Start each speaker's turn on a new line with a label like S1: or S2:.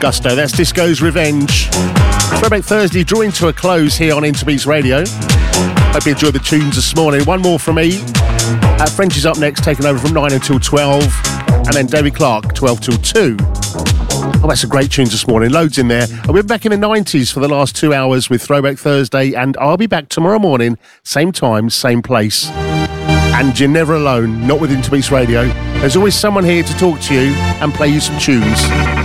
S1: Gusto. That's Disco's Revenge. Throwback Thursday drawing to a close here on Interbeats Radio. Hope you enjoyed the tunes this morning. One more from me. French is up next, taking over from 9 until 12. And then David Clark, 12 till 2. Oh, that's a great tunes this morning. Loads in there. And we're back in the 90s for the last 2 hours with Throwback Thursday. And I'll be back tomorrow morning, same time, same place. And you're never alone, not with Interbeats Radio. There's always someone here to talk to you and play you some tunes.